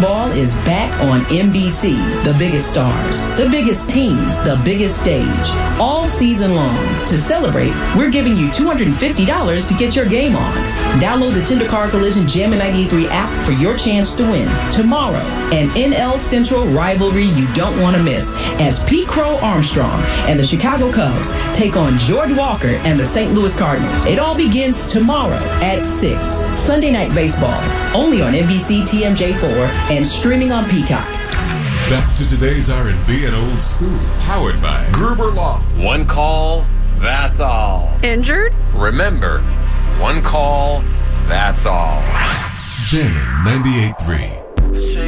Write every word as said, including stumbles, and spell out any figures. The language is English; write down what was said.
Baseball is back on N B C. The biggest stars, the biggest teams, the biggest stage. All season long. To celebrate, we're giving you two hundred fifty dollars to get your game on. Download the Tender Car Collision Jammin' ninety-eight point three app for your chance to win. Tomorrow, an N L Central rivalry you don't want to miss as Pete Crow Armstrong and the Chicago Cubs take on George Walker and the Saint Louis Cardinals. It all begins tomorrow at six. Sunday Night Baseball, only on N B C T M J four and streaming on Peacock. Back to today's R and B and old school, powered by Gruber Law. One call, that's all. Injured? Remember, one call, that's all. Jammin' ninety-eight point three.